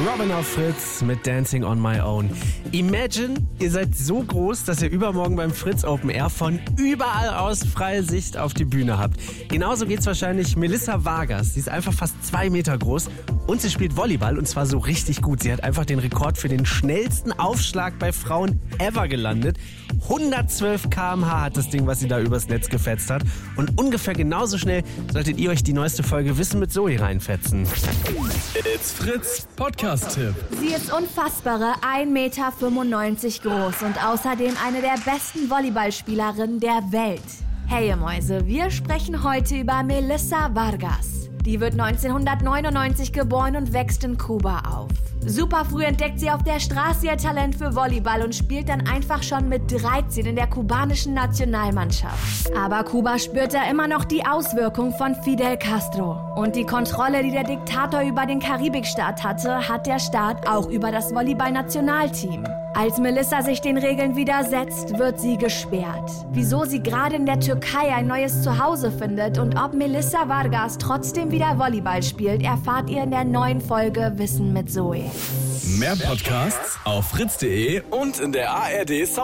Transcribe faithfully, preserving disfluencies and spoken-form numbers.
Robin auf Fritz mit Dancing on My Own. Imagine, ihr seid so groß, dass ihr übermorgen beim Fritz Open Air von überall aus freie Sicht auf die Bühne habt. Genauso geht's wahrscheinlich Melissa Vargas. Sie ist einfach fast zwei Meter groß und sie spielt Volleyball und zwar so richtig gut. Sie hat einfach den Rekord für den schnellsten Aufschlag bei Frauen ever gelandet. hundertzwölf Kilometer pro Stunde hat das Ding, was sie da übers Netz gefetzt hat. Und ungefähr genauso schnell solltet ihr euch die neueste Folge Wissen mit Zoe reinfetzen. It's Fritz Podcast-Tipp. Sie ist unfassbare ein Meter fünfundneunzig groß und außerdem eine der besten Volleyballspielerinnen der Welt. Hey ihr Mäuse, wir sprechen heute über Melissa Vargas. Die wird neunzehnhundertneunundneunzig geboren und wächst in Kuba auf. Super früh entdeckt sie auf der Straße ihr Talent für Volleyball und spielt dann einfach schon mit dreizehn in der kubanischen Nationalmannschaft. Aber Kuba spürt da immer noch die Auswirkung von Fidel Castro. Und die Kontrolle, die der Diktator über den Karibikstaat hatte, hat der Staat auch über das Volleyball-Nationalteam. Als Melissa sich den Regeln widersetzt, wird sie gesperrt. Wieso sie gerade in der Türkei ein neues Zuhause findet und ob Melissa Vargas trotzdem wieder Volleyball spielt, erfahrt ihr in der neuen Folge Wissen mit Zoe. Mehr Podcasts auf fritz punkt de und in der A R D Sound